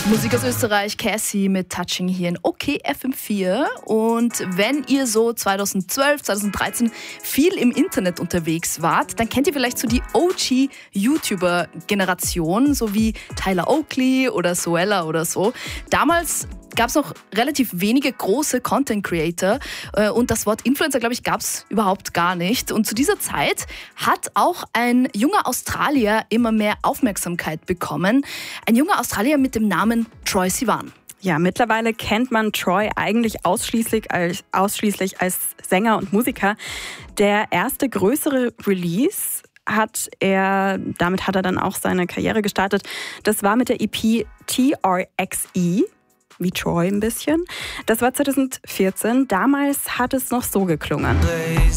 Musik aus Österreich, Cassie mit Touching hier in OK FM4. Und wenn ihr so 2012, 2013 viel im Internet unterwegs wart, dann kennt ihr vielleicht so die OG-YouTuber-Generation, so wie Tyler Oakley oder Zoella oder so. Damals gab es noch relativ wenige große Content-Creator und das Wort Influencer, glaube ich, gab es überhaupt gar nicht. Und zu dieser Zeit hat auch ein junger Australier immer mehr Aufmerksamkeit bekommen. Ein junger Australier mit dem Namen Troye Sivan. Ja, mittlerweile kennt man Troye eigentlich ausschließlich als Sänger und Musiker. Der erste größere Release damit hat er dann auch seine Karriere gestartet. Das war mit der EP TRXE. Wie Troye ein bisschen. Das war 2014. Damals hat es noch so geklungen.